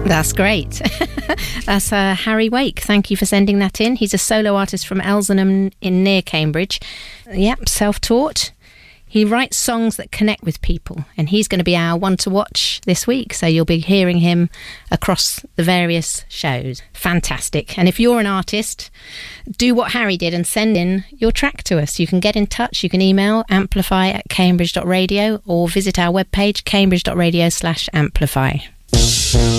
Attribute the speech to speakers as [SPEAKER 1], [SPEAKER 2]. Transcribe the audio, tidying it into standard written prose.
[SPEAKER 1] That's great. That's Harry Wake. Thank you for sending that in. He's a solo artist from Elsenham near Cambridge. Yep, self-taught. He writes songs that connect with people, and he's going to be our one to watch this week, so you'll be hearing him across the various shows. Fantastic. And if you're an artist, do what Harry did and send in your track to us. You can get in touch. You can email amplify@cambridge.radio or visit our webpage cambridge.radio/amplify.